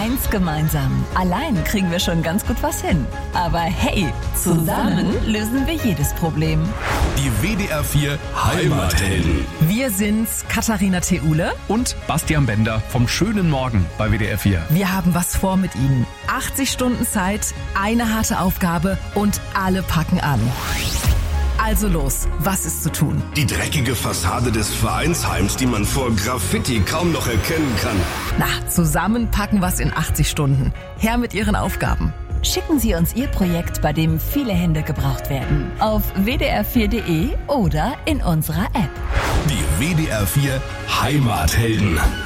eins gemeinsam. Allein kriegen wir schon ganz gut was hin. Aber hey, zusammen lösen wir jedes Problem. Die WDR 4 Heimathelden. Wir sind's, Katharina Theule und Bastian Bender vom Schönen Morgen bei WDR 4. Wir haben was vor mit Ihnen. 80 Stunden Zeit, eine harte Aufgabe und alle packen an. Also los, was ist zu tun? Die dreckige Fassade des Vereinsheims, die man vor Graffiti kaum noch erkennen kann. Zusammen packen wir's in 80 Stunden. Her mit Ihren Aufgaben. Schicken Sie uns Ihr Projekt, bei dem viele Hände gebraucht werden, auf wdr4.de oder in unserer App. Die WDR 4 Heimathelden.